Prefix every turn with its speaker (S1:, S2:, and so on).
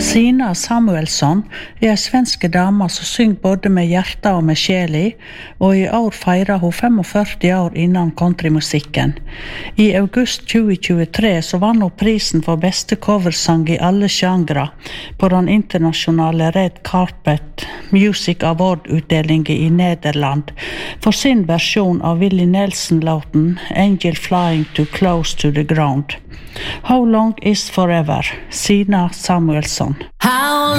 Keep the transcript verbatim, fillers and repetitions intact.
S1: Sina Samuelsson er en svenske dame som synger både med hjertet og med sjeli, og i år feirer hun femogførti år innan countrymusikken. I august tjue tjuetre så vann hun prisen for beste coversang i alle sjangre på den internasjonale Red Carpet Music Award-utdelingen i Nederland for sin versjon av Willie Nelson-låten Angel Flying Too Close to the Ground. How Long Is Forever, Sina Samuelsson.
S2: How